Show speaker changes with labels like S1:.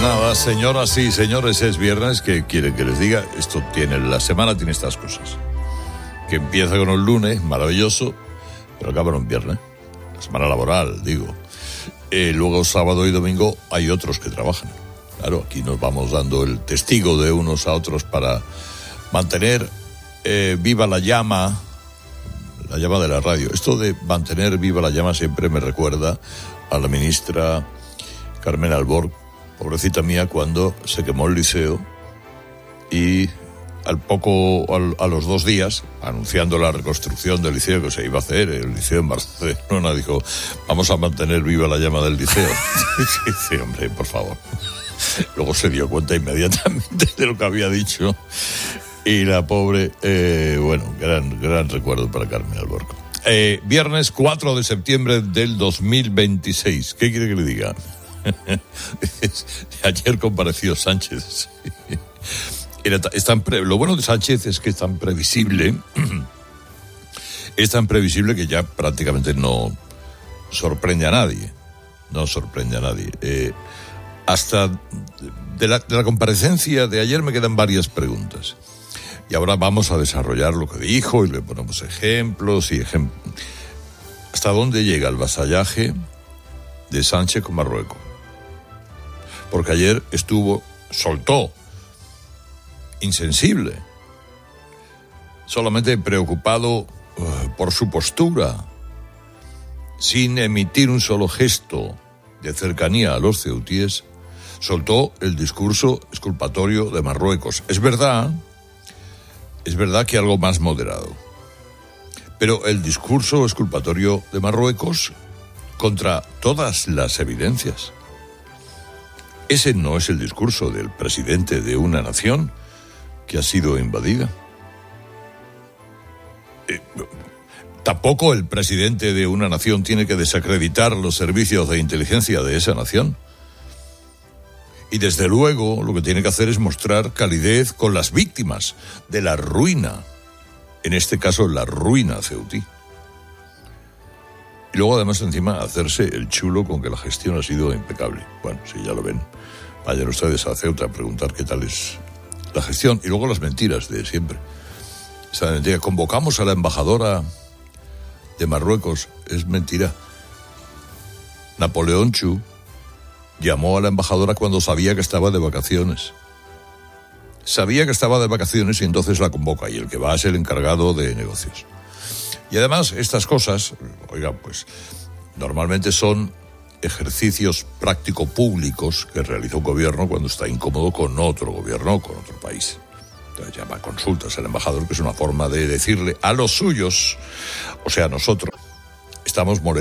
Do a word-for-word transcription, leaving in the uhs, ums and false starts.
S1: Nada, señoras y señores, es viernes. ¿Qué quieren que les diga? Esto tiene, la semana tiene estas cosas. Que empieza con un lunes, maravilloso, pero acaba en un viernes. La semana laboral, digo. Eh, luego, sábado y domingo, hay otros que trabajan. Claro, aquí nos vamos dando el testigo de unos a otros para mantener eh, viva la llama, la llama de la radio. Esto de mantener viva la llama siempre me recuerda a la ministra Carmen Alborg, pobrecita mía, cuando se quemó el liceo y al poco, al, a los dos días, anunciando la reconstrucción del liceo que se iba a hacer, el liceo en Barcelona, dijo, vamos a mantener viva la llama del liceo. Sí, sí, hombre, por favor. Luego se dio cuenta inmediatamente de lo que había dicho y la pobre, eh, bueno, gran, gran recuerdo para Carmen Alborg. Eh, viernes cuatro de septiembre del dos mil veintiséis. ¿Qué quiere que le diga? Ayer compareció Sánchez. Era, es tan pre, lo bueno de Sánchez es que es tan previsible, es tan previsible que ya prácticamente no sorprende a nadie. No sorprende a nadie. Eh, hasta de la, de la comparecencia de ayer me quedan varias preguntas. Y ahora vamos a desarrollar lo que dijo y le ponemos ejemplos y ejemplos. ¿Hasta dónde llega el vasallaje de Sánchez con Marruecos? Porque ayer estuvo, soltó, insensible, solamente preocupado uh, por su postura, sin emitir un solo gesto de cercanía a los ceutíes, soltó el discurso exculpatorio de Marruecos. Es verdad, es verdad que algo más moderado, pero el discurso exculpatorio de Marruecos contra todas las evidencias. Ese no es el discurso del presidente de una nación que ha sido invadida. Eh, tampoco el presidente de una nación tiene que desacreditar los servicios de inteligencia de esa nación. Y desde luego lo que tiene que hacer es mostrar calidez con las víctimas de la ruina, en este caso la ruina ceutí. Y luego además encima hacerse el chulo con que la gestión ha sido impecable. Bueno, si ya lo ven, vayan ustedes a Ceuta a preguntar qué tal es la gestión. Y luego las mentiras de siempre. Esa mentira, convocamos a la embajadora de Marruecos, es mentira. Napoleón Chu llamó a la embajadora cuando sabía que estaba de vacaciones. Sabía que estaba de vacaciones y entonces la convoca, y el que va a ser el encargado de negocios. Y además, estas cosas, oiga, pues, normalmente son ejercicios práctico-públicos que realiza un gobierno cuando está incómodo con otro gobierno, con otro país. Entonces llama consultas al embajador, que es una forma de decirle a los suyos, o sea, nosotros, estamos molestos.